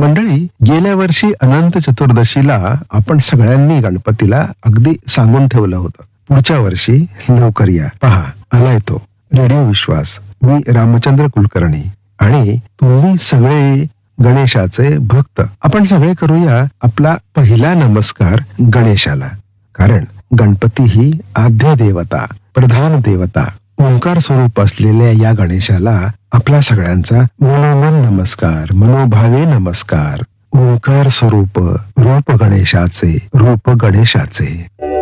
मंडळी, गेल्या वर्षी अनंत चतुर्दशीला आपण सगळ्यांनी गणपतीला अगदी सांगून ठेवलं होतं, पुढच्या वर्षी लवकर या. पहा, आलाय तो रेडिओ विश्वास. मी रामचंद्र कुलकर्णी आणि तुम्ही सगळे गणेशाचे भक्त. आपण सगळे करूया आपला पहिला नमस्कार गणेशाला. कारण गणपती ही आद्य देवता, प्रधान देवता, ओंकार स्वरूप असलेल्या या गणेशाला आपला सगळ्यांचा मनोमन नमस्कार, मनोभावे नमस्कार. ओंकार स्वरूप, रूप गणेशाचे, रूप गणेशाचे.